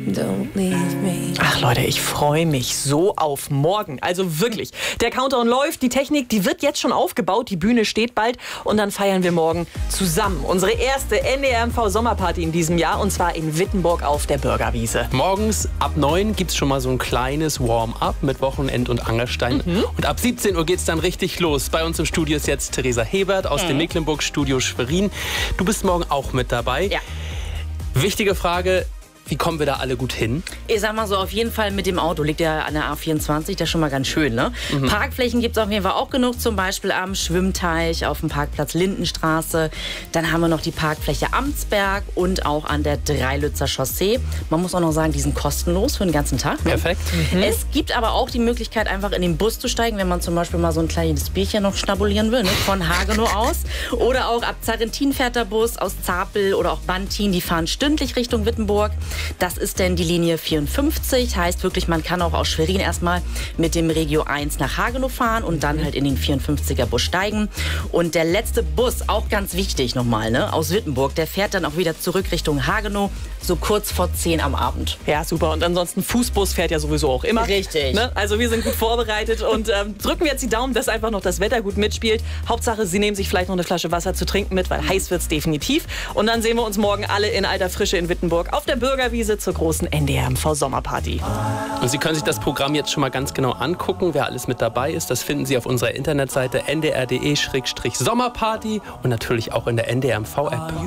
Ach Leute, ich freue mich so auf morgen. Also wirklich. Der Countdown läuft, die Technik, die wird jetzt schon aufgebaut, die Bühne steht bald und dann feiern wir morgen zusammen unsere erste NDR-MV-Sommerparty in diesem Jahr und zwar in Wittenburg auf der Bürgerwiese. Morgens ab 9 gibt es schon mal so ein kleines Warm-up mit Wochenend- und Angerstein. Und ab 17 Uhr geht es dann richtig los. Bei uns im Studio ist jetzt Theresa Hebert aus dem Mecklenburg-Studio Schwerin. Du bist morgen auch mit dabei. Ja. Wichtige Frage. Wie kommen wir da alle gut hin? Ich sag mal so, auf jeden Fall mit dem Auto. Liegt ja an der A24, das ist schon mal ganz schön, ne? Parkflächen gibt es auf jeden Fall auch genug, zum Beispiel am Schwimmteich, auf dem Parkplatz Lindenstraße. Dann haben wir noch die Parkfläche Amtsberg und auch an der Dreilützer Chaussee. Man muss auch noch sagen, die sind kostenlos für den ganzen Tag. Ne? Perfekt. Es gibt aber auch die Möglichkeit, einfach in den Bus zu steigen, wenn man zum Beispiel mal so ein kleines Bierchen noch schnabulieren will, ne? Von Hagenow aus. Oder auch ab Zarrentin fährt der Bus, aus Zapel oder auch Bantin, die fahren stündlich Richtung Wittenburg. Das ist denn die Linie 54, heißt wirklich, man kann auch aus Schwerin erstmal mit dem Regio 1 nach Hagenow fahren und dann halt in den 54er Bus steigen. Und der letzte Bus, auch ganz wichtig nochmal, ne, aus Wittenburg, der fährt dann auch wieder zurück Richtung Hagenow, so kurz vor 10 am Abend. Ja, super. Und ansonsten Fußbus fährt ja sowieso auch immer. Richtig. Ne? Also wir sind gut vorbereitet und drücken wir jetzt die Daumen, dass einfach noch das Wetter gut mitspielt. Hauptsache, Sie nehmen sich vielleicht noch eine Flasche Wasser zu trinken mit, weil heiß wird's definitiv. Und dann sehen wir uns morgen alle in alter Frische in Wittenburg auf der Bürgerwiese zur großen NDR-MV-Sommerparty. Und Sie können sich das Programm jetzt schon mal ganz genau angucken, wer alles mit dabei ist. Das finden Sie auf unserer Internetseite ndr.de/sommerparty und natürlich auch in der NDR-MV-App.